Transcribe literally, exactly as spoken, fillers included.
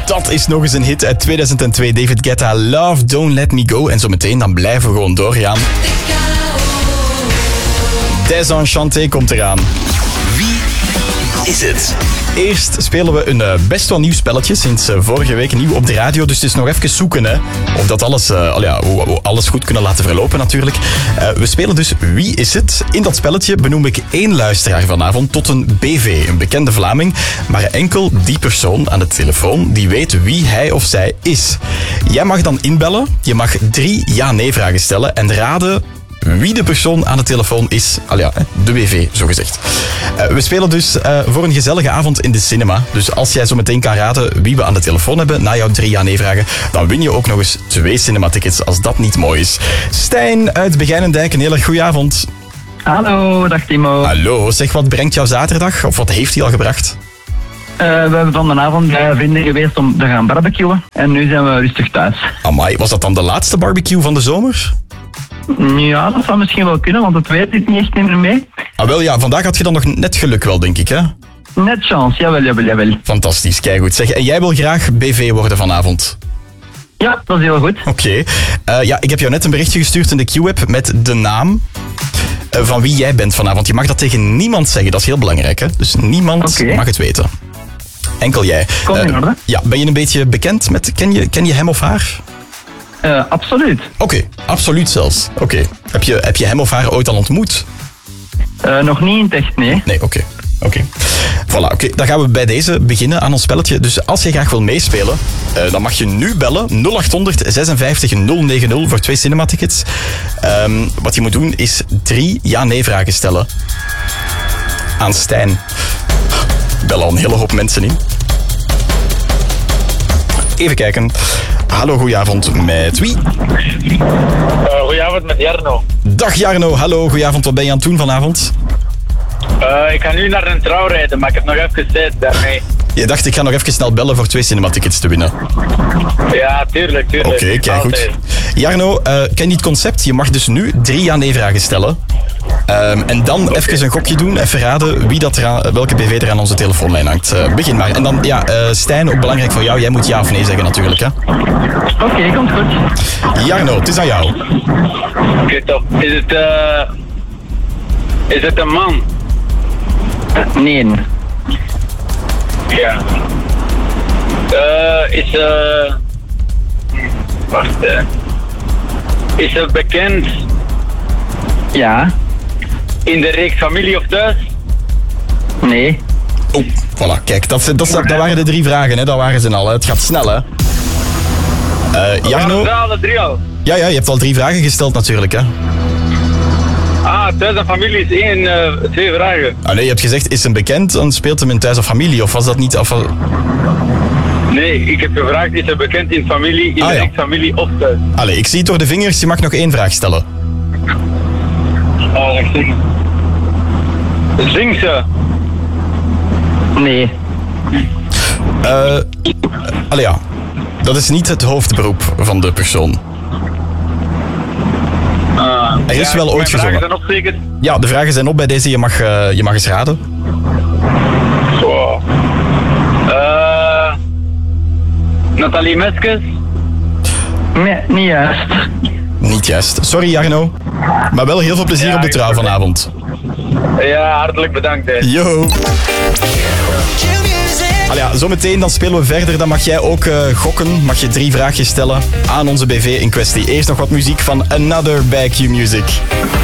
Dat is nog eens een hit uit tweeduizend twee. David Guetta, Love, Don't Let Me Go. En zometeen dan blijven we gewoon doorgaan. Désenchanté komt eraan. Wie is het? Eerst spelen we een uh, best wel nieuw spelletje. Sinds uh, vorige week nieuw op de radio. Dus het is nog even zoeken, hè. Of dat alles, uh, al ja, hoe we alles goed kunnen laten verlopen natuurlijk. Uh, we spelen dus Wie is het? In dat spelletje benoem ik één luisteraar vanavond tot een B V, een bekende Vlaming. Maar enkel die persoon aan de telefoon die weet wie hij of zij is. Jij mag dan inbellen. Je mag drie ja-nee vragen stellen en raden wie de persoon aan de telefoon is. Al ja, de B V, zogezegd. Uh, we spelen dus uh, voor een gezellige avond in de cinema. Dus als jij zo meteen kan raden wie we aan de telefoon hebben na jouw drie ja-nee-vragen, dan win je ook nog eens twee cinematickets als dat niet mooi is. Stijn uit Begijnendijk, een hele goede avond. Hallo, dag Timo. Hallo, zeg, wat brengt jouw zaterdag? Of wat heeft hij al gebracht? Uh, we hebben vanavond bij vrienden geweest om te gaan barbecuen. En nu zijn we rustig thuis. Amai, was dat dan de laatste barbecue van de zomer? Ja, dat zou misschien wel kunnen, want het weer zit niet echt meer mee. Ah, wel ja, vandaag had je dan nog net geluk wel, denk ik, hè? Net chance, jawel, jawel, jawel. Fantastisch, kijk goed. Zeg, en jij wil graag B V worden vanavond? Ja, dat is heel goed. Oké. Okay. Uh, ja, ik heb jou net een berichtje gestuurd in de Q-app met de naam uh, van wie jij bent vanavond. Je mag dat tegen niemand zeggen, dat is heel belangrijk, hè? Dus niemand okay. mag het weten. Enkel jij. Kom in uh, orde. Ja, ben je een beetje bekend met... Ken je, ken je hem of haar? Uh, absoluut. Oké, okay, absoluut zelfs. Oké. Okay. Heb je, heb je hem of haar ooit al ontmoet? Uh, nog niet in het echt, nee. Nee, oké. Okay. Oké. Okay. Voilà, oké. Okay. Dan gaan we bij deze beginnen aan ons spelletje. Dus als je graag wil meespelen, uh, dan mag je nu bellen nul acht honderd zesenvijftig nul negen nul voor twee cinematickets. Um, wat je moet doen is drie ja-nee-vragen stellen aan Stijn. Bellen al een hele hoop mensen in. Even kijken. Hallo, goedenavond, met wie? Uh, goedenavond, met Jarno. Dag Jarno, hallo, goedenavond. Wat ben je aan het doen vanavond? Uh, ik ga nu naar een trouw rijden, maar ik heb nog even tijd daarmee. Je dacht, ik ga nog even snel bellen voor twee cinematickets te winnen. Ja, tuurlijk, tuurlijk. Oké, okay, kijk goed. Jarno, uh, ken je het concept? Je mag dus nu drie ja-nee-vragen stellen. Um, en dan okay. even een gokje doen, even raden wie dat eraan, welke B V er aan onze telefoonlijn hangt. Uh, begin maar. En dan, ja, uh, Stijn, ook belangrijk voor jou. Jij moet ja of nee zeggen natuurlijk, hè? Oké, okay, komt goed. Jarno, het is aan jou. Oké, okay, top. Is het, uh... Is het een man? Uh, nee. Ja. Uh, is, uh... Wacht, uh... Is het bekend... Ja. In de reeks Familie of Thuis? Nee. Oh, voilà, kijk, dat, dat, dat, dat waren de drie vragen, hè. Dat waren ze al, hè. Het gaat snel, hè. Uh, Jarno... Ja, alle drie al. Ja, ja, je hebt al drie vragen gesteld natuurlijk, hè. Ah, Thuis en Familie is één, uh, twee vragen. Ah nee, je hebt gezegd, is hem bekend, dan speelt hem in Thuis of Familie, of was dat niet... Of... Nee, ik heb gevraagd, is hij bekend in Familie, in ah, de ja. reeks Familie of Thuis? Allee, ik zie het door de vingers, je mag nog één vraag stellen. Oh, ik zing. Zing ze? Nee. Uh, allee ja, dat is niet het hoofdberoep van de persoon. Uh, er is ja, wel ooit gezongen. Zijn op, zeker? Ja, de vragen zijn op bij deze, je mag, uh, je mag eens raden. Wow. Uh, Nathalie Meskes? Nee, niet juist. Niet juist. Sorry Jarno. Maar wel heel veel plezier ja, op de trouw vanavond. Ja, hartelijk bedankt. Hè. Yo. Al ja, zometeen dan spelen we verder. Dan mag jij ook uh, gokken. Mag je drie vraagjes stellen aan onze B V in kwestie. Eerst nog wat muziek van Another bij Q Music.